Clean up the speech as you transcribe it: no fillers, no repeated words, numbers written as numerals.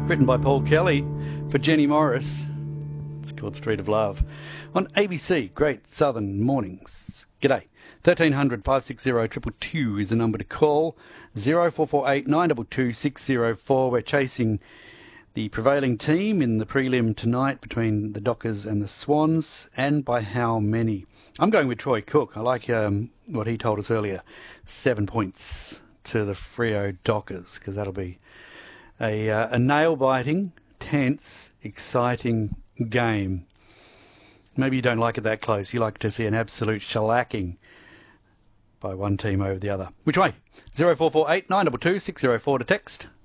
written by Paul Kelly for Jenny Morris. It's called Street of Love. On ABC, Great Southern Mornings. G'day. 1300 560 222 is the number to call. 0448 922 604. We're chasing the prevailing team in the prelim tonight between the Dockers and the Swans, and by how many? I'm going with Troy Cook. I like what he told us earlier. 7 points to the Freo Dockers, because that'll be a nail-biting, tense, exciting game. Maybe you don't like it that close. You like to see an absolute shellacking by one team over the other. Which way? 0448 922 604 to text.